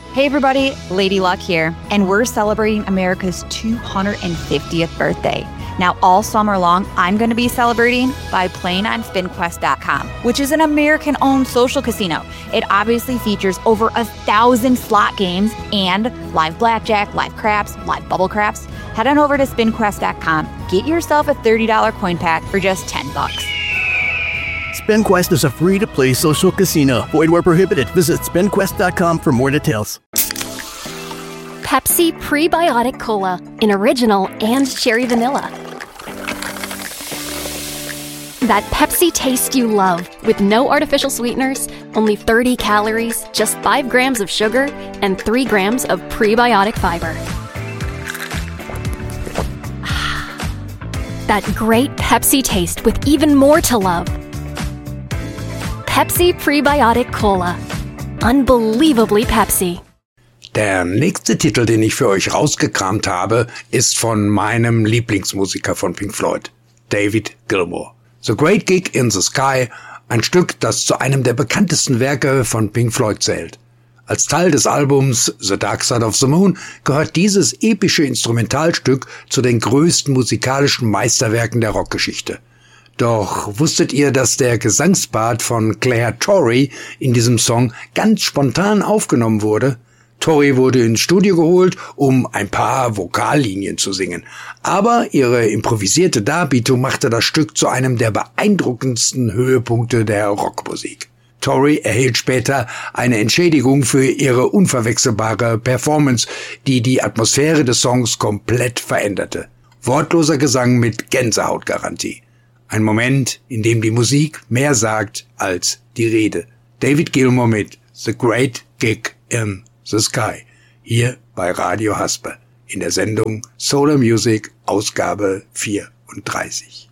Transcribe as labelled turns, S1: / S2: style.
S1: Hey everybody, Lady Luck here, and we're celebrating America's 250th birthday. Now, all summer long, I'm going to be celebrating by playing on SpinQuest.com, which is an American-owned social casino. It obviously features over 1,000 slot games and live blackjack, live craps, live bubble craps. Head on over to SpinQuest.com. Get yourself a $30 coin pack for just $10.
S2: SpinQuest is a free-to-play social casino. Void where prohibited. Visit SpinQuest.com for more details.
S3: Pepsi Prebiotic Cola in original and cherry vanilla. That Pepsi taste you love with no artificial sweeteners, only 30 calories, just 5 grams of sugar, and 3 grams of prebiotic fiber. That great Pepsi taste with even more to love. Pepsi Prebiotic Cola. Unbelievably Pepsi.
S4: Der nächste Titel, den ich für euch rausgekramt habe, ist von meinem Lieblingsmusiker von Pink Floyd, David Gilmour. The Great Gig in the Sky, ein Stück, das zu einem der bekanntesten Werke von Pink Floyd zählt. Als Teil des Albums The Dark Side of the Moon gehört dieses epische Instrumentalstück zu den größten musikalischen Meisterwerken der Rockgeschichte. Doch wusstet ihr, dass der Gesangspart von Claire Torrey in diesem Song ganz spontan aufgenommen wurde? Torrey wurde ins Studio geholt, um ein paar Vokallinien zu singen. Aber ihre improvisierte Darbietung machte das Stück zu einem der beeindruckendsten Höhepunkte der Rockmusik. Torrey erhielt später eine Entschädigung für ihre unverwechselbare Performance, die die Atmosphäre des Songs komplett veränderte. Wortloser Gesang mit Gänsehautgarantie. Ein Moment, in dem die Musik mehr sagt als die Rede. David Gilmour mit The Great Gig in the Sky, hier bei Radio Haspe, in der Sendung Solar Music, Ausgabe 34.